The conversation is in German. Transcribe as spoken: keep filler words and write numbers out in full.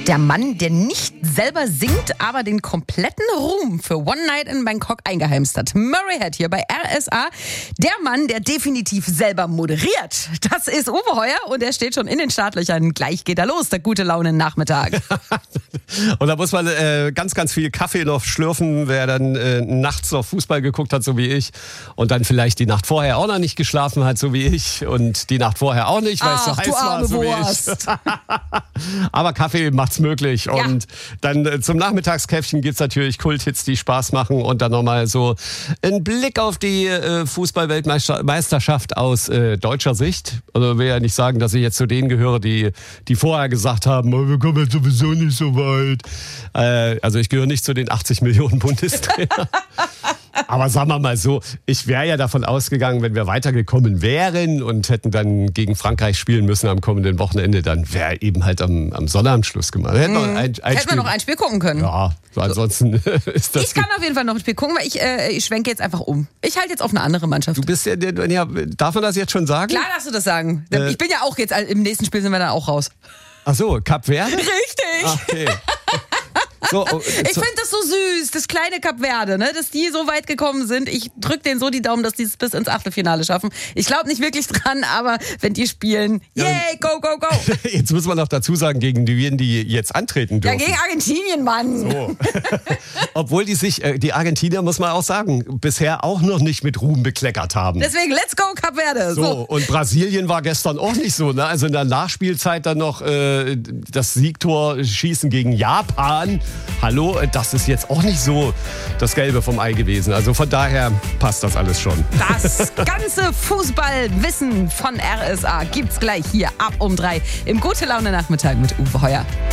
Der Mann, der nicht selber singt, aber den kompletten Ruhm für One Night in Bangkok eingeheimst hat. Murray Head hier bei R S A. Der Mann, der definitiv selber moderiert. Das ist Uwe Heuer und er steht schon in den Startlöchern. Gleich geht er los, der gute Laune-Nachmittag. Und da muss man äh, ganz, ganz viel Kaffee noch schlürfen, wer dann äh, nachts noch Fußball geguckt hat, so wie ich. Und dann vielleicht die Nacht vorher auch noch nicht geschlafen hat, so wie ich. Und die Nacht vorher auch nicht, weil es so heiß war, so wie ich. Aber Kaffee macht's möglich. Ja. Und dann äh, zum Nachmittagskäffchen gibt's natürlich Kulthits, die Spaß machen. Und dann nochmal so ein Blick auf die äh, Fußball-Weltmeisterschaft aus äh, deutscher Sicht. Also will ja nicht sagen, dass ich jetzt zu denen gehöre, die, die vorher gesagt haben, oh, wir kommen jetzt sowieso nicht so weit. Äh, also ich gehöre nicht zu den achtzig Millionen Bundestrainern. Aber sagen wir mal so, ich wäre ja davon ausgegangen, wenn wir weitergekommen wären und hätten dann gegen Frankreich spielen müssen am kommenden Wochenende, dann wäre eben halt am, am Sonnabend Schluss gemacht. Hätten mhm. ein, ein Hätten wir noch ein Spiel gucken können. Ja, so ansonsten so. ist das... Ich kann auf jeden Fall noch ein Spiel gucken, weil ich, äh, ich schwenke jetzt einfach um. Ich halte jetzt auf eine andere Mannschaft. Du bist ja, ja, darf man das jetzt schon sagen? Klar darfst du das sagen. Äh, ich bin ja auch jetzt, im nächsten Spiel sind wir dann auch raus. Ach so, Kap Verde? Richtig. Okay. So, oh, ich finde das so süß, das kleine Kap Verde, ne, dass die so weit gekommen sind. Ich drücke denen so die Daumen, dass die es bis ins Achtelfinale schaffen. Ich glaube nicht wirklich dran, aber wenn die spielen, yay, go, go, go. Jetzt muss man noch dazu sagen, gegen die, die jetzt antreten dürfen. Ja, gegen Argentinien, Mann. So. Obwohl die sich, die Argentinier, muss man auch sagen, bisher auch noch nicht mit Ruhm bekleckert haben. Deswegen, let's go, Kap Verde. So, so. Und Brasilien war gestern auch nicht so, ne? Also in der Nachspielzeit dann noch äh, das Siegtor schießen gegen Japan. Hallo, das ist jetzt auch nicht so das Gelbe vom Ei gewesen. Also von daher passt das alles schon. Das ganze Fußballwissen von R S A gibt's gleich hier ab um drei im Gute Laune Nachmittag mit Uwe Heuer.